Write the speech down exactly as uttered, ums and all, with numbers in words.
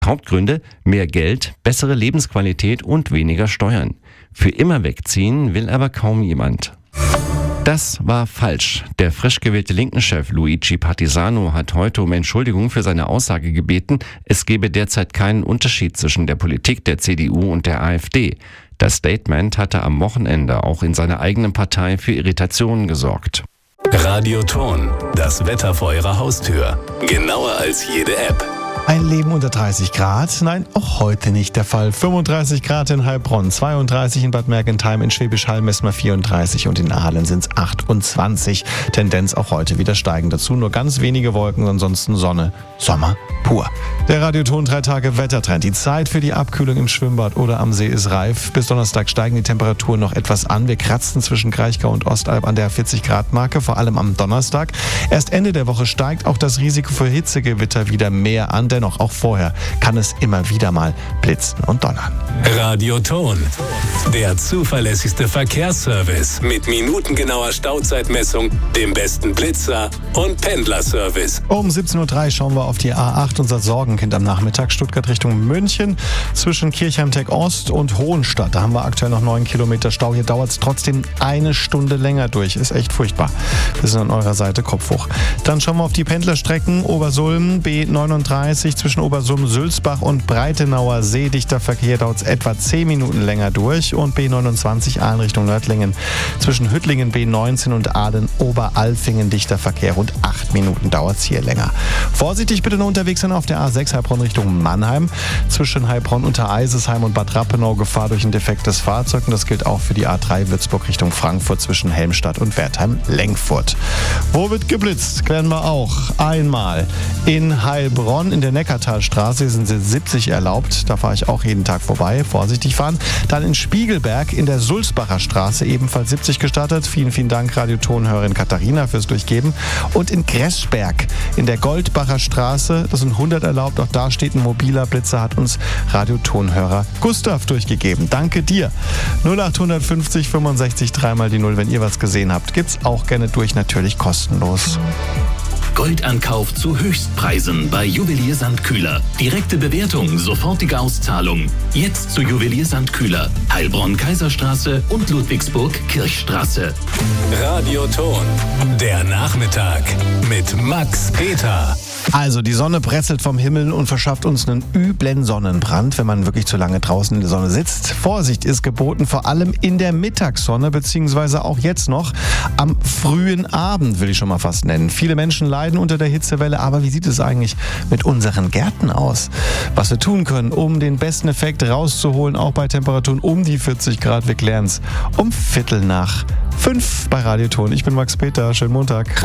Hauptgründe: mehr Geld, bessere Lebensqualität und weniger Steuern. Für immer wegziehen will aber kaum jemand. Das war falsch. Der frisch gewählte Linken-Chef Luigi Partisano hat heute um Entschuldigung für seine Aussage gebeten, es gebe derzeit keinen Unterschied zwischen der Politik der C D U und der AfD. Das Statement hatte am Wochenende auch in seiner eigenen Partei für Irritationen gesorgt. Radioton, das Wetter vor Ihrer Haustür. Genauer als jede App. Ein Leben unter dreißig Grad? Nein, auch heute nicht der Fall. fünfunddreißig Grad in Heilbronn, zweiunddreißig in Bad Mergentheim, in Schwäbisch Hall messen wir vierunddreißig und in Aalen sind es achtundzwanzig. Tendenz auch heute wieder steigend. Dazu nur ganz wenige Wolken, ansonsten Sonne. Sommer pur. Der Radioton drei Tage Wettertrend. Die Zeit für die Abkühlung im Schwimmbad oder am See ist reif. Bis Donnerstag steigen die Temperaturen noch etwas an. Wir kratzen zwischen Kraichgau und Ostalb an der vierzig Grad Marke, vor allem am Donnerstag. Erst Ende der Woche steigt auch das Risiko für Hitzegewitter wieder mehr an. Dennoch auch vorher kann es immer wieder mal blitzen und donnern. Radioton, der zuverlässigste Verkehrsservice mit minutengenauer Stauzeitmessung, dem besten Blitzer und Pendlerservice. Um siebzehn Uhr drei schauen wir auf die A acht, unser Sorgenkind am Nachmittag, Stuttgart Richtung München, zwischen Kirchheim-Tech Ost und Hohenstadt. Da haben wir aktuell noch neun Kilometer Stau. Hier dauert es trotzdem eine Stunde länger durch. Ist echt furchtbar. Wir sind an eurer Seite, Kopf hoch. Dann schauen wir auf die Pendlerstrecken. Obersulm, B neununddreißig zwischen Obersulm, Sülzbach und Breitenauer See. Dichter Verkehr, dauert es etwa zehn Minuten länger durch. Und B neunundzwanzig Aalen Richtung Nördlingen zwischen Hüttlingen, B neunzehn und Aalen Oberalfingen. Dichter Verkehr, rund acht Minuten dauert es hier länger. Vorsichtig bitte noch unterwegs sein auf der A sechs Heilbronn Richtung Mannheim. Zwischen Heilbronn unter Eisesheim und Bad Rappenau Gefahr durch ein defektes Fahrzeug. Und das gilt auch für die A drei Würzburg Richtung Frankfurt zwischen Helmstadt und Wertheim-Lenkfurt. Wo wird geblitzt? Klären wir auch. Einmal in Heilbronn in der Neckartalstraße sind sie siebzig erlaubt. Da fahre ich auch jeden Tag vorbei. Vorsichtig fahren. Dann in Spiegelberg in der Sulzbacher Straße ebenfalls siebzig gestartet. Vielen, vielen Dank Radiotonhörerin Katharina fürs Durchgeben. Und in Greschberg in der Goldbacher Straße, das sind hundert erlaubt. Auch da steht ein mobiler Blitzer, hat uns Radiotonhörer Gustav durchgegeben. Danke dir. null acht fünfzig fünfundsechzig dreimal die Null. Wenn ihr was gesehen habt, gibt's auch gerne durch, natürlich kostenlos. Goldankauf zu Höchstpreisen bei Juwelier Sandkühler. Direkte Bewertung, sofortige Auszahlung. Jetzt zu Juwelier Sandkühler. Heilbronn Kaiserstraße und Ludwigsburg Kirchstraße. Radioton, der Nachmittag mit Max Peter. Also die Sonne bretzelt vom Himmel und verschafft uns einen üblen Sonnenbrand, wenn man wirklich zu lange draußen in der Sonne sitzt. Vorsicht ist geboten, vor allem in der Mittagssonne, beziehungsweise auch jetzt noch am frühen Abend, will ich schon mal fast nennen. Viele Menschen leiden unter der Hitzewelle, aber wie sieht es eigentlich mit unseren Gärten aus? Was wir tun können, um den besten Effekt rauszuholen, auch bei Temperaturen um die vierzig Grad, wir klären es um Viertel nach fünf bei Radioton. Ich bin Max Peter, schönen Montag.